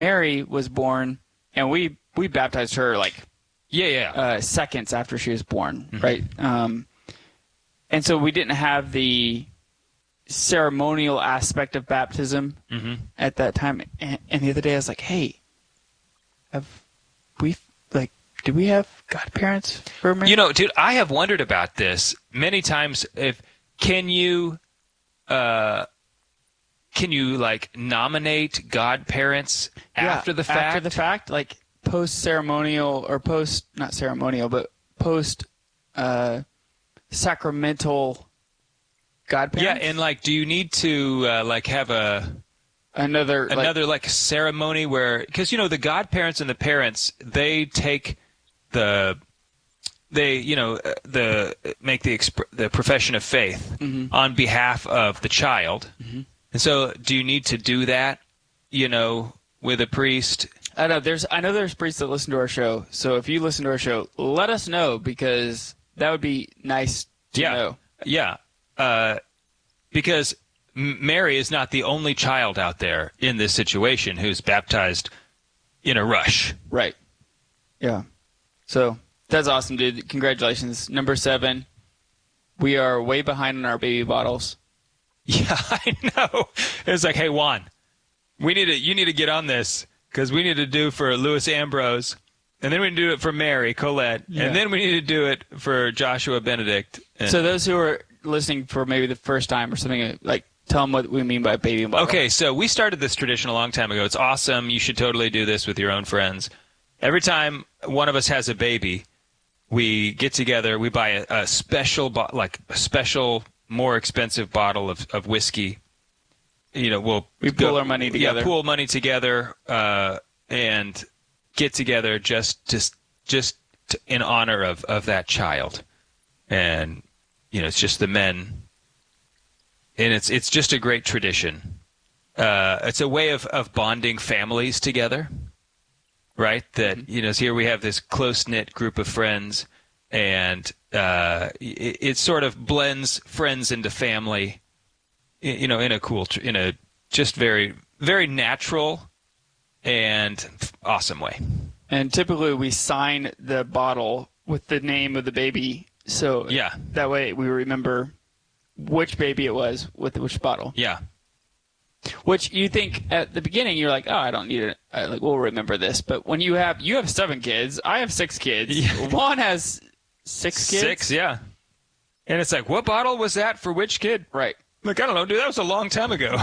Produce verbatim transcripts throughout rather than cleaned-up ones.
Mary was born, and we, we baptized her like Yeah, yeah. uh, seconds after she was born, Mhm. right? Um, and so we didn't have the ceremonial aspect of baptism Mhm. at that time. And, and the other day I was like, hey, have we, like, do we have godparents for Mary? You know, dude, I have wondered about this many times. If can you, uh, can you like nominate godparents Yeah, after the fact? After the fact, like post-ceremonial or post, not ceremonial, but post uh, sacramental godparents? Yeah, and like, do you need to uh, like have a another like, another like ceremony where, because you know the godparents and the parents, they take the they you know uh, the make the exp- the profession of faith Mhm. on behalf of the child. Mhm. And so, do you need to do that, you know, with a priest? I know there's I know there's priests that listen to our show. So if you listen to our show, let us know, because that would be nice to Yeah, know. yeah, uh, because M- Mary is not the only child out there in this situation who's baptized in a rush. Right. Yeah. So that's awesome, dude. Congratulations. Number seven. We are way behind on our baby bottles. Yeah, I know. It's like, hey, Juan, we need to you need to get on this, because we need to do for Louis Ambrose, and then we need to do it for Mary Colette, Yeah. and then we need to do it for Joshua Benedict. And- So those who are listening for maybe the first time or something, like, tell them what we mean by baby bottle. Okay, so we started this tradition a long time ago. It's awesome. You should totally do this with your own friends. Every time one of us has a baby, we get together, we buy a, a special, bo- like a special, more expensive bottle of, of whiskey. You know, we'll We pool our money together. Yeah, pool money together, uh, and get together just just just to, in honor of, of that child. And you know, it's just the men, and it's it's just a great tradition. Uh, it's a way of, of bonding families together, right? That Mm-hmm. you know, so here we have this close knit group of friends, and uh, it, it sort of blends friends into family, y- you know, in a cool, tr- in a just very very natural and awesome way. And typically we sign the bottle with the name of the baby. So Yeah. that way we remember which baby it was with which bottle. Yeah. Which you think at the beginning you're like, oh, I don't need it. I, like, we'll remember this. But when you have you have seven kids, I have six kids. Yeah. Juan has six kids. Six, yeah. And it's like, what bottle was that for which kid? Right. Like, I don't know, dude. That was a long time ago.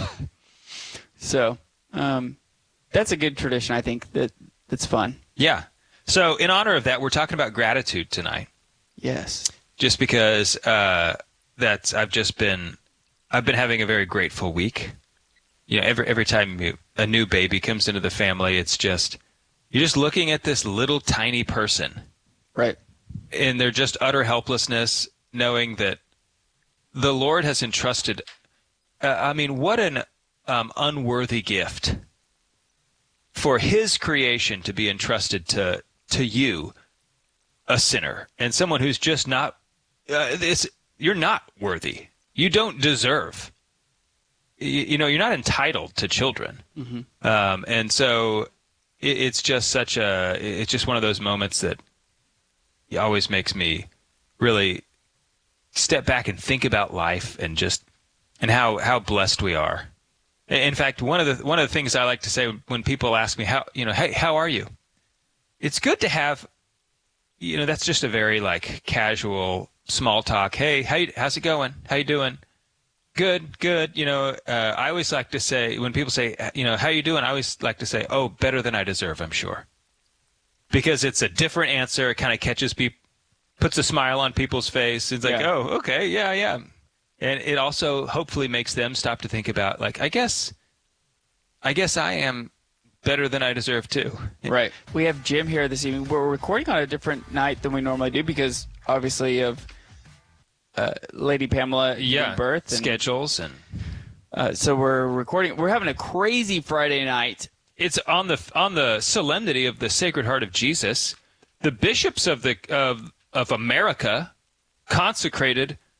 So um, that's a good tradition. I think that that's fun. Yeah. So in honor of that, we're talking about gratitude tonight. Yes. Just because uh, that's I've just been I've been having a very grateful week. You know, every every time you, a new baby comes into the family, it's just you're just looking at this little tiny person, Right. and they're just utter helplessness, knowing that the Lord has entrusted. Uh, I mean, what an um, unworthy gift for His creation to be entrusted to to you, a sinner, and someone who's just not. Uh, this you're not worthy. You don't deserve. You, you know, you're not entitled to children, Mm-hmm. um, and so it, it's just such a. It's just one of those moments that always makes me really step back and think about life and just and how how blessed we are. In fact, one of the one of the things I like to say when people ask me how you know, hey, how are you? It's good to have, you know, that's just a very like casual small talk. Hey, how you, how's it going? How you doing? Good, good. You know, uh, I always like to say when people say, you know, how you doing? I always like to say, oh, better than I deserve, I'm sure, because it's a different answer. It kind of catches people, puts a smile on people's face. It's like, Yeah. oh, okay, yeah, yeah. And it also hopefully makes them stop to think about, like, I guess, I guess I am better than I deserve too. Right. We have Jim here this evening. We're recording on a different night than we normally do because, obviously, of uh, Lady Pamela giving Yeah, birth. And, schedules and uh, so we're recording. We're having a crazy Friday night. it's on the on the solemnity of the Sacred Heart of Jesus. The bishops of the of of America consecrated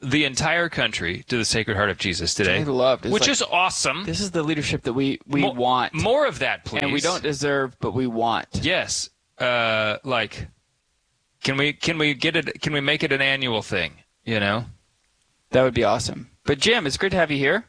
the entire country to the Sacred Heart of Jesus today. I loved. It's which like, is awesome. This is the leadership that we, we Mo- want. More of that, please. And we don't deserve, but we want. Yes. Uh, like, can we can we get it? Can we make it an annual thing? You know, that would be awesome. But Jim, it's great to have you here,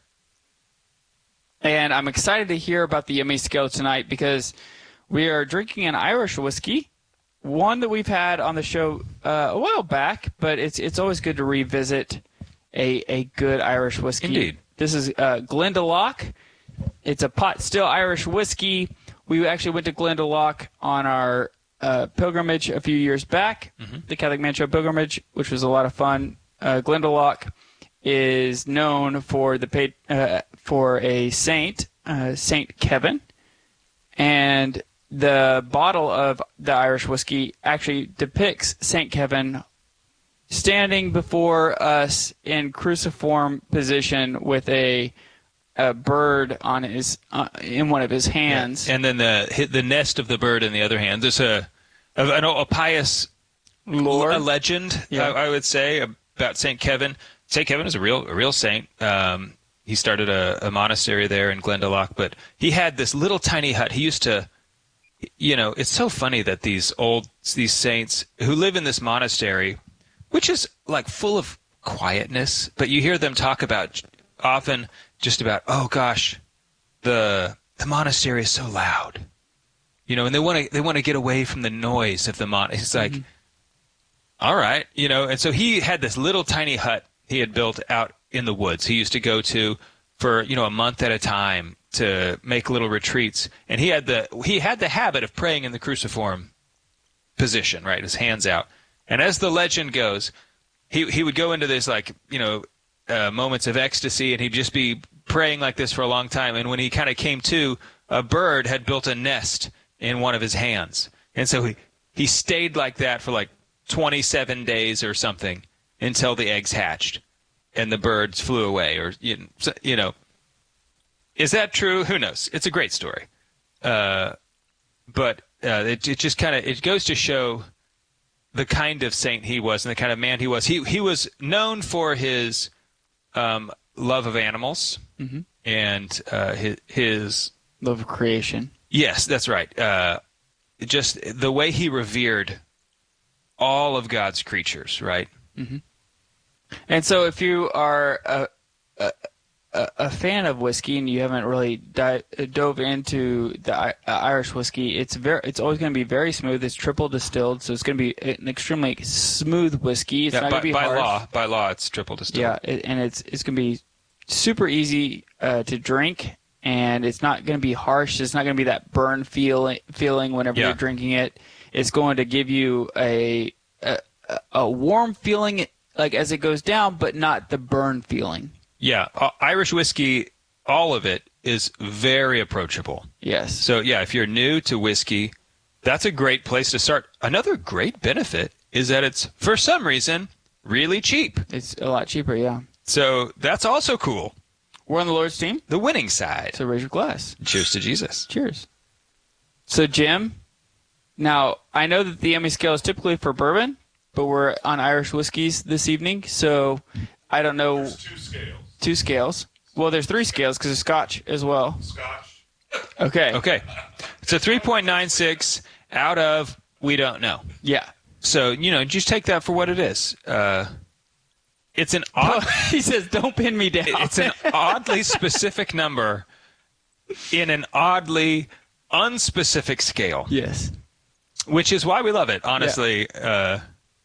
and I'm excited to hear about the Yummy Scale tonight because we are drinking an Irish whiskey, one that we've had on the show uh, a while back, but it's it's always good to revisit a a good Irish whiskey. Indeed. This is uh, Glendalough. It's a pot still Irish whiskey. We actually went to Glendalough on our uh, pilgrimage a few years back, mm-hmm. the Catholic Man Show pilgrimage, which was a lot of fun. Uh, Glendalough is known for the uh, for a saint, uh, Saint Kevin, and the bottle of the Irish whiskey actually depicts Saint Kevin standing before us in cruciform position with a a bird on his uh, in one of his hands, yeah. And then the the nest of the bird in the other hand. There's a a, a pious lore, a legend, yeah. I, I would say, about Saint Kevin. Saint Kevin is a real a real saint. Um, he started a, a monastery there in Glendalough, but he had this little tiny hut. He used to, you know, it's so funny that these old these saints who live in this monastery, which is like full of quietness, but you hear them talk about often. Just about, oh gosh, the the monastery is so loud, you know, and they want to they want to get away from the noise of the mon. It's like, mm-hmm. all right, you know, and so he had this little tiny hut he had built out in the woods. He used to go to for you know a month at a time to make little retreats, and he had the he had the habit of praying in the cruciform position, right, his hands out, and as the legend goes, he he would go into this like you know uh, moments of ecstasy, and he'd just be praying like this for a long time, and when he kind of came to, a bird had built a nest in one of his hands, and so he, he stayed like that for like twenty-seven days or something until the eggs hatched and the birds flew away, or you, you know, is that true? Who knows? It's a great story, uh, but uh, it, it just kind of it goes to show the kind of saint he was and the kind of man he was. He he was known for his um, love of animals. Mm-hmm. And uh, his, his love of creation. Yes, that's right. Uh, just the way he revered all of God's creatures, right? Mm-hmm. And so, if you are a, a, a fan of whiskey and you haven't really di- dove into the I- uh, Irish whiskey, it's very it's always going to be very smooth. It's triple distilled, so it's going to be an extremely smooth whiskey. It's yeah, not by, going to be by harsh. law. By law, it's triple distilled. Yeah, it, and it's it's going to be super easy uh, to drink, and it's not going to be harsh. It's not going to be that burn feel, feeling whenever yeah. you're drinking it. It's going to give you a, a a warm feeling like as it goes down, but not the burn feeling. Yeah, uh, Irish whiskey, all of it is very approachable. Yes. So yeah, if you're new to whiskey, that's a great place to start. Another great benefit is that it's, for some reason, really cheap. It's a lot cheaper, yeah. So that's also cool. We're on the Lord's team. The winning side. So raise your glass. Cheers to Jesus. Cheers. So, Jim, now I know that the Yummy Scale is typically for bourbon, but we're on Irish whiskeys this evening. So I don't know. There's two scales. Two scales. Well, there's three scales because there's Scotch as well. Scotch. Okay. Okay. It's a three point nine six out of we don't know. Yeah. So, you know, just take that for what it is. Uh, it's an odd... He says, don't pin me down. It's an oddly specific number in an oddly unspecific scale. Yes. Which is why we love it, honestly. Yeah. Uh,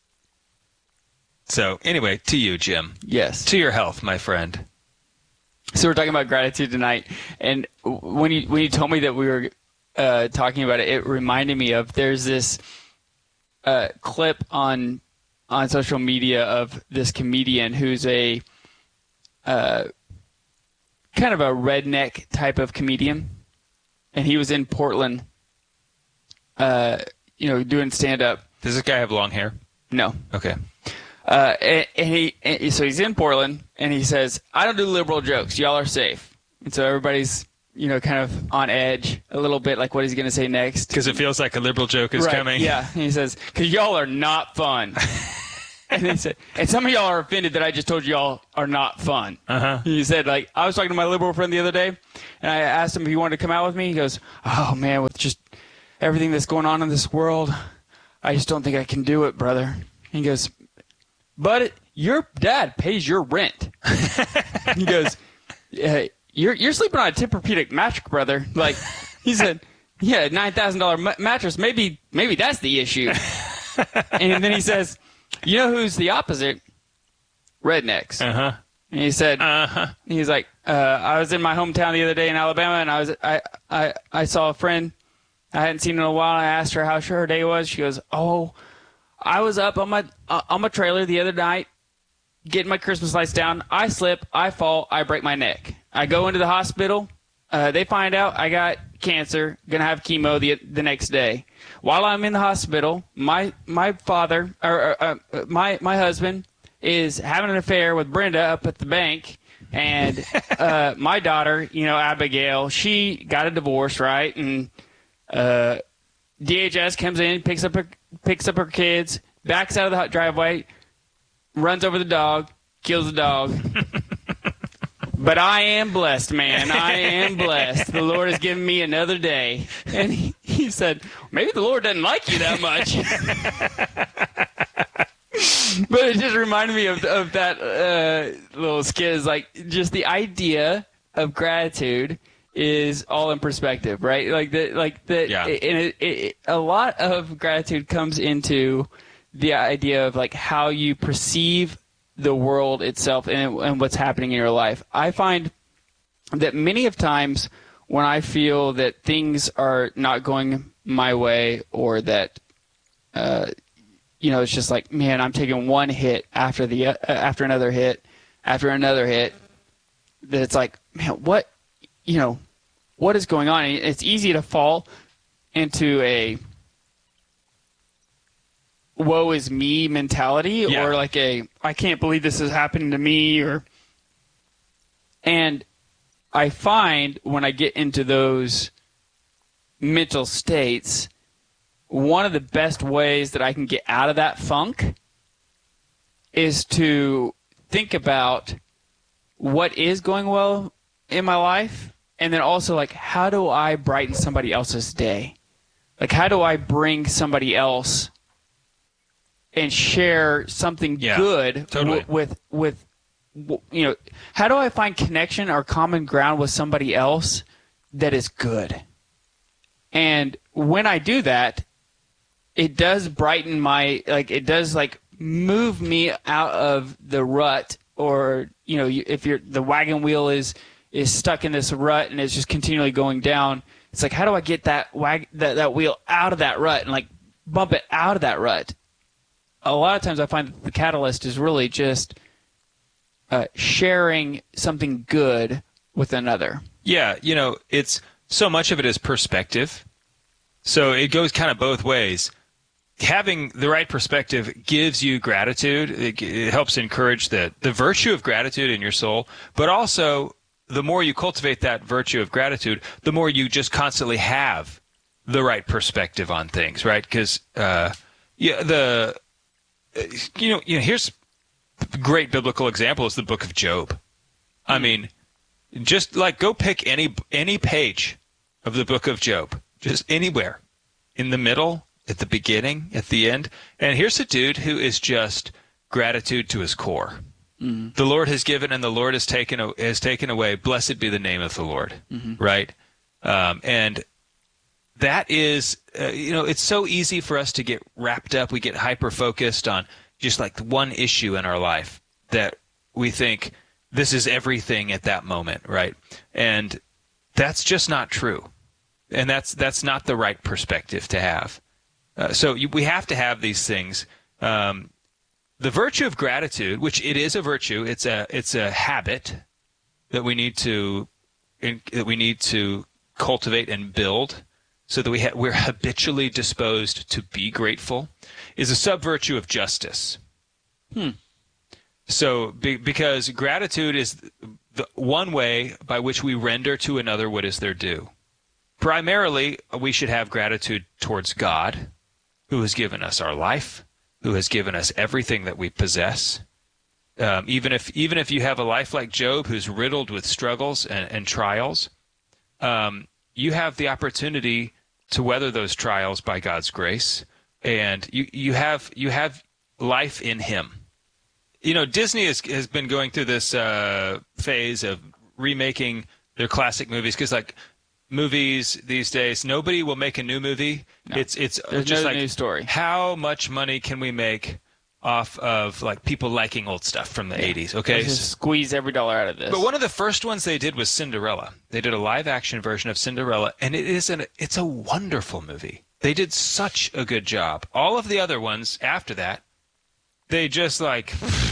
so, anyway, to you, Jim. Yes. To your health, my friend. So we're talking about gratitude tonight, and when you when you told me that we were uh, talking about it, it reminded me of there's this uh, clip on on social media of this comedian who's a uh, kind of a redneck type of comedian, and he was in Portland, uh, you know, doing stand up. Does this guy have long hair? No. Okay. Uh, and, and he, and so he's in Portland, and he says, "I don't do liberal jokes. Y'all are safe." And so everybody's, you know, kind of on edge a little bit, like what he's going to say next. Because it feels like a liberal joke is right, coming. Yeah. And he says, "Because y'all are not fun." And he said, and some of y'all are offended that I just told y'all are not fun. Uh-huh. He said, like, I was talking to my liberal friend the other day, and I asked him if he wanted to come out with me. He goes, oh, man, with just everything that's going on in this world, I just don't think I can do it, brother. He goes, but your dad pays your rent. He goes, yeah, you're you're sleeping on a Tempur-Pedic mattress, brother. Like, he said, yeah, nine thousand dollars ma- mattress, maybe maybe that's the issue. And then he says, you know who's the opposite? Rednecks. Uh-huh. And he said, Uh-huh. he's like, uh, I was in my hometown the other day in Alabama, and I was I, I, I saw a friend I hadn't seen in a while. And I asked her how sure her day was. She goes, oh, I was up on my uh, on my trailer the other night, getting my Christmas lights down. I slip, I fall, I break my neck. I go into the hospital. Uh, they find out I got cancer, gonna have chemo the the next day. While I'm in the hospital, my my father or uh, uh, my my husband is having an affair with Brenda up at the bank, and uh, my daughter, you know, Abigail, she got a divorce, right? And uh, D H S comes in, picks up her picks up her kids, backs out of the driveway, runs over the dog, kills the dog. But I am blessed, man. I am blessed. The Lord has given me another day. And he, he said, maybe the Lord doesn't like you that much. But it just reminded me of, of that uh, little skit. Is like just the idea of gratitude is all in perspective, right? Like the like the Yeah. and it, it, a lot of gratitude comes into the idea of like how you perceive the world itself and, and what's happening in your life. I find that many of times when I feel that things are not going my way, or that uh, you know, it's just like, man, I'm taking one hit after the uh, after another hit after another hit, that it's like, man, what, you know, what is going on? And it's easy to fall into a woe is me mentality, Yeah. or like a I can't believe this is happening to me, or and I find when I get into those mental states, one of the best ways that I can get out of that funk is to think about what is going well in my life, and then also like, how do I brighten somebody else's day? Like, how do I bring somebody else and share something Yeah, good totally. w- with with w- you know, how do I find connection or common ground with somebody else that is good? And when I do that, it does brighten my, like, it does like move me out of the rut, or you know, you, if you're the wagon wheel is is stuck in this rut and it's just continually going down, it's like, how do I get that wag that, that wheel out of that rut and like bump it out of that rut? A lot of times I find that the catalyst is really just uh, sharing something good with another. Yeah, you know, it's so much of it is perspective. So it goes kind of both ways. Having the right perspective gives you gratitude. It, it helps encourage the, the virtue of gratitude in your soul. But also, the more you cultivate that virtue of gratitude, the more you just constantly have the right perspective on things, right? Because uh, yeah, the you know, you know, here's a great biblical example is the book of Job. I mean, just like go pick any any page of the book of Job, just anywhere, in the middle, at the beginning, at the end, and here's a dude who is just gratitude to his core. Mm-hmm. The Lord has given, and the Lord has taken has taken away. Blessed be the name of the Lord. Mm-hmm. Right, um, and that is, uh, you know, it's so easy for us to get wrapped up. We get hyper focused on just like one issue in our life that we think this is everything at that moment, right? And that's just not true. And that's that's not the right perspective to have. Uh, so you, we have to have these things. Um, the virtue of gratitude, which it is a virtue, it's a it's a habit that we need to in, that we need to cultivate and build, so that we ha- we're habitually disposed to be grateful, is a sub-virtue of justice. Hmm. So be, because gratitude is the one way by which we render to another what is their due. Primarily, we should have gratitude towards God, who has given us our life, who has given us everything that we possess. Um, even if even if you have a life like Job, who's riddled with struggles and, and trials, um, you have the opportunity to weather those trials by God's grace, and you you have you have life in Him. You know, Disney has has been going through this uh, phase of remaking their classic movies, because like movies these days, nobody will make a new movie. No. It's it's There's just no like new story. How much money can we make off of like people liking old stuff from the eighties? Okay, Let's just squeeze every dollar out of this. but one of the first ones they did was Cinderella. They did a live action version of Cinderella, and it is an it's a wonderful movie. They did such a good job. All of the other ones after that, they just like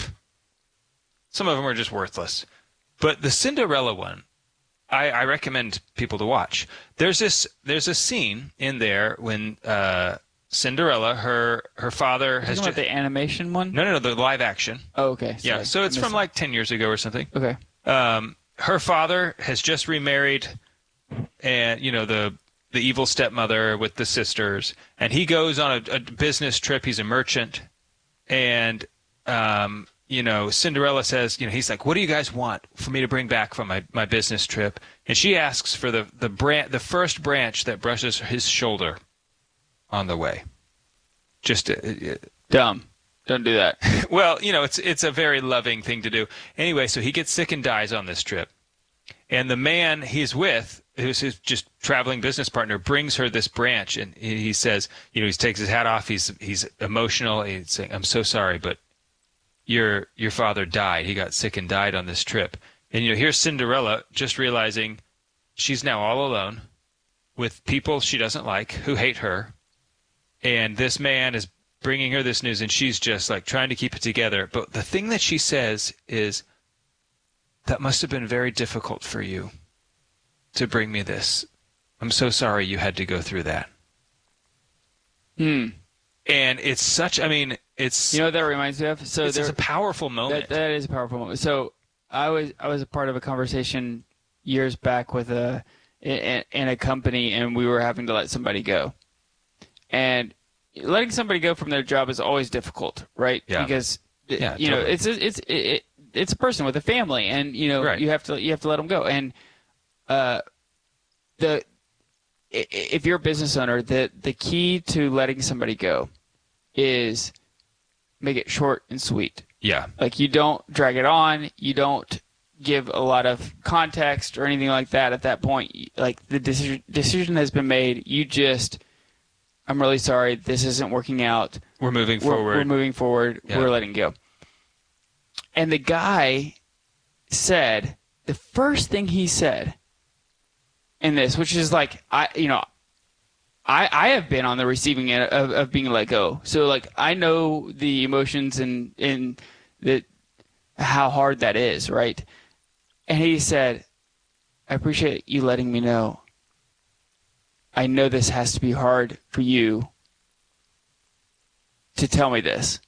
some of them are just worthless. But the Cinderella one, I, I recommend people to watch. There's this there's a scene in there when uh, Cinderella, her her father has Talking just about the animation one? no no no the live action. Oh, okay. Yeah, Sorry. so it's I from missed like ten years ago or something. it. Okay. Um, her father has just remarried, and you know the the evil stepmother with the sisters, and he goes on a, a business trip. He's a merchant, and um, you know Cinderella says, you know, he's like, "What do you guys want for me to bring back from my, my business trip?" And she asks for the the branch, the first branch that brushes his shoulder on the way. Just uh, Dumb. Don't do that. well, you know, it's it's a very loving thing to do. Anyway, so he gets sick and dies on this trip. And the man he's with, who's his just traveling business partner, brings her this branch, and he says, you know, he takes his hat off. He's he's emotional. He's saying, "I'm so sorry, but your your father died. He got sick and died on this trip." And you know, here's Cinderella just realizing she's now all alone with people she doesn't like who hate her, and this man is bringing her this news, and she's just like trying to keep it together. But the thing that she says is, "That must have been very difficult for you to bring me this. I'm so sorry you had to go through that." Hmm. And it's such, I mean, it's, You know what that reminds me of? So it's, there, it's a powerful moment. that, that is a powerful moment. So I was I was a part of a conversation years back with a in, in a company, and we were having to let somebody go. And letting somebody go from their job is always difficult, right? Yeah. Because Yeah, you know totally. it's it's it, it, it's a person with a family, and you know Right. you have to you have to let them go. And uh, the i- if you're a business owner, the the key to letting somebody go is make it short and sweet. Yeah. Like, you don't drag it on. You don't give a lot of context or anything like that at that point. Like, the decision decision has been made. You just, I'm really sorry, this isn't working out. We're moving We're, forward. we're moving forward. Yeah. We're letting go. And the guy said, the first thing he said in this, which is like, I, you know, I, I have been on the receiving end of, of being let go. So, like, I know the emotions and, and the, how hard that is, right? And he said, "I appreciate you letting me know. I know this has to be hard for you to tell me this."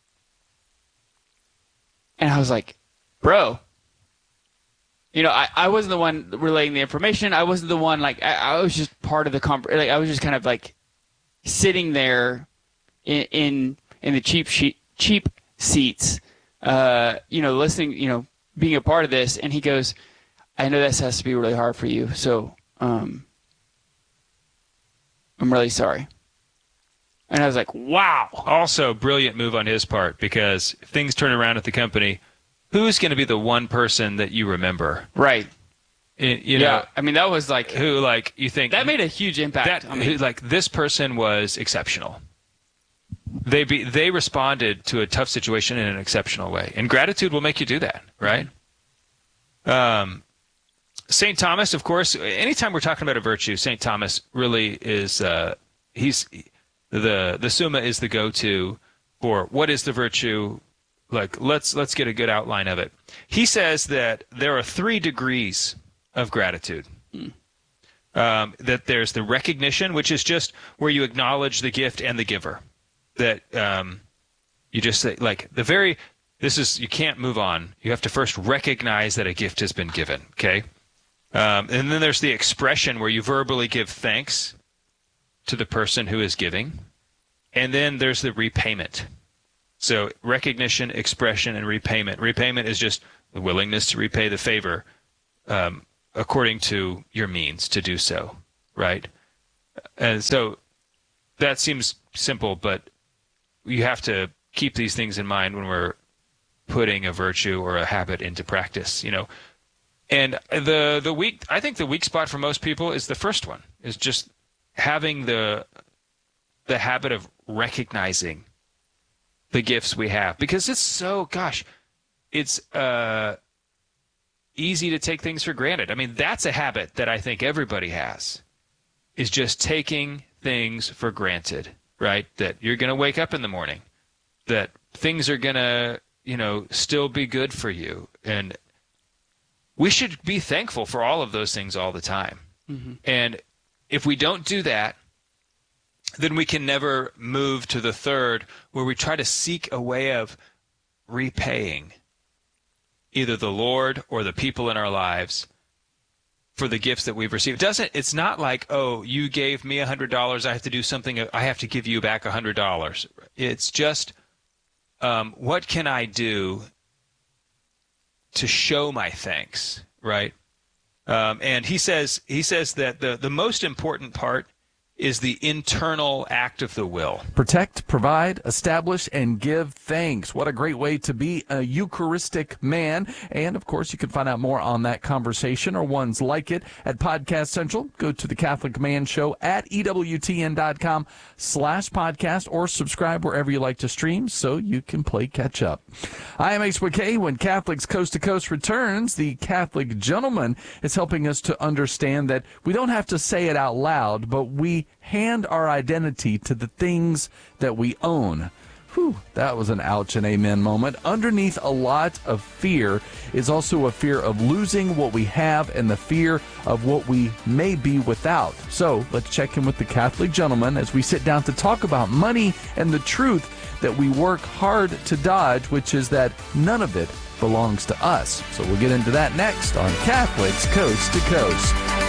And I was like, bro, you know, I, I wasn't the one relaying the information. I wasn't the one, like, I, I was just part of the conversation. Like, I was just kind of like sitting there in in, in the cheap sheet, cheap seats, uh, you know, listening, you know, being a part of this. And he goes, "I know this has to be really hard for you. So, um, I'm really sorry." And I was like, wow. Also, brilliant move on his part, because if things turn around at the company, who's going to be the one person that you remember? Right. I- You Yeah. know, I mean, that was like, who like you think that made a huge impact that on me. who, like this person was exceptional. They be they responded to a tough situation in an exceptional way, and gratitude will make you do that, right? Um, Saint Thomas, of course. Anytime we're talking about a virtue, Saint Thomas really is. Uh, he's the the Summa is the go-to for what is the virtue. Like, let's let's get a good outline of it. He says that there are three degrees of gratitude. Um, that there's the recognition, which is just where you acknowledge the gift and the giver. That um, you just say, like, the very, this is, you can't move on. You have to first recognize that a gift has been given, okay? Um, and then there's the expression where you verbally give thanks to the person who is giving. And then there's the repayment, So recognition, expression, and repayment. Repayment is just the willingness to repay the favor um, according to your means to do so, right? And so that seems simple, but you have to keep these things in mind when we're putting a virtue or a habit into practice, you know. And the the weak, I think the weak spot for most people is the first one, is just having the the habit of recognizing the gifts we have, because it's so, gosh, it's uh, easy to take things for granted. I mean, that's a habit that I think everybody has, is just taking things for granted, right? That you're going to wake up in the morning, that things are going to, you know, still be good for you. And we should be thankful for all of those things all the time. Mm-hmm. And if we don't do that, then we can never move to the third, where we try to seek a way of repaying either the Lord or the people in our lives for the gifts that we've received. It doesn't, it's not like, oh, you gave me one hundred dollars, I have to do something, I have to give you back one hundred dollars. It's just, um, what can I do to show my thanks, right? Um, and he says, he says that the, the most important part is the internal act of the will. Protect, provide, establish, and give thanks. What a great way to be a Eucharistic man. And, of course, you can find out more on that conversation or ones like it at Podcast Central. Go to the Catholic Man Show at EWTN.com slash podcast or subscribe wherever you like to stream so you can play catch up. I am H W K. When Catholics Coast to Coast returns, the Catholic Gentleman is helping us to understand that we don't have to say it out loud, but we hand our identity to the things that we own. Whew, that was an ouch and amen moment. Underneath a lot of fear is also a fear of losing what we have and the fear of what we may be without. So let's check in with the Catholic Gentleman as we sit down to talk about money and the truth that we work hard to dodge, which is that none of it belongs to us. So we'll get into that next on Catholics Coast to Coast.